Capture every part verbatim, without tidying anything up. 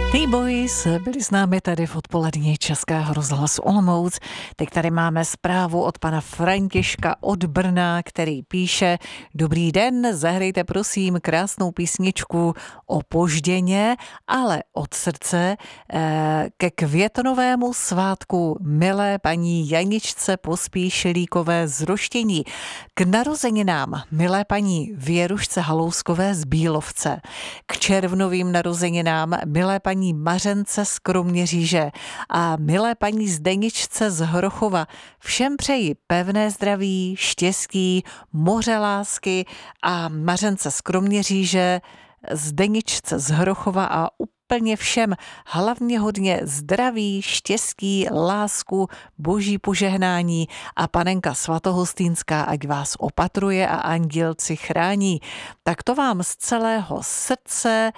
T-Boys byli s námi tady v odpolední Českého rozhlasu Olomouc. Teď tady máme zprávu od pana Františka od Brna, který píše: Dobrý den, zahrejte prosím krásnou písničku o Požděně, ale od srdce eh, ke květnovému svátku milé paní Janičce Pospíšilíkové z Roštění, k narozeninám milé paní Věrušce Halouskové z Bílovce, k červnovým narozeninám milé paní Mařence z Kroměříže a milé paní Zdeničce z Hrochova. Všem přeji pevné zdraví, štěstí, moře lásky a Mařence z Kroměříže, Zdeničce z Hrochova a úplně všem hlavně hodně zdraví, štěstí, lásku, boží požehnání a panenka svatohostýnská ať vás opatruje a andělci chrání. Tak to vám z celého srdce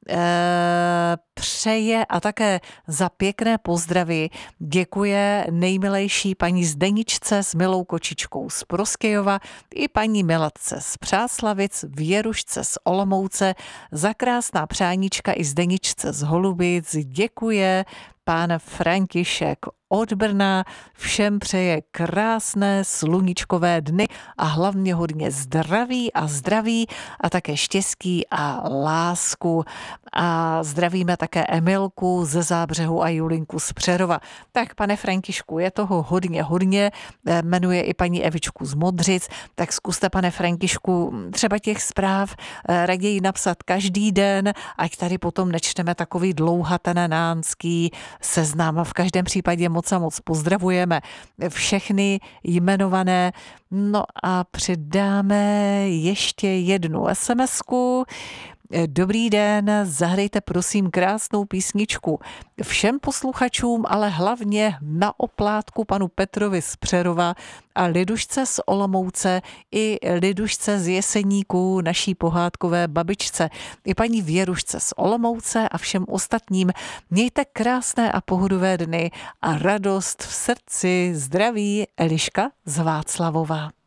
E, přeje a také za pěkné pozdravy děkuje nejmilejší paní Zdeničce s milou kočičkou z Proskyjova i paní Milatce z Přáslavic, Věrušce z Olomouce za krásná přáníčka i Zdeničce z Holubic. Děkuje pán František od Brna, všem přeje krásné sluníčkové dny a hlavně hodně zdraví a zdraví a také štěstí a lásku. A zdravíme také Emilku ze Zábřehu a Julinku z Přerova. Tak, pane Františku, je toho hodně, hodně, jmenuje i paní Evičku z Modřic, tak zkuste, pane Františku, třeba těch zpráv raději napsat každý den, ať tady potom nečteme takový dlouhatanánský seznam. V každém případě moc a moc pozdravujeme všechny jmenované. No a přidáme ještě jednu es em esku. Dobrý den, zahrejte prosím krásnou písničku všem posluchačům, ale hlavně na oplátku panu Petrovi z Přerova a Lidušce z Olomouce i Lidušce z Jeseníků, naší pohádkové babičce, i paní Věrušce z Olomouce a všem ostatním. Mějte krásné a pohodové dny a radost v srdci. Zdraví, Eliška z Václavova.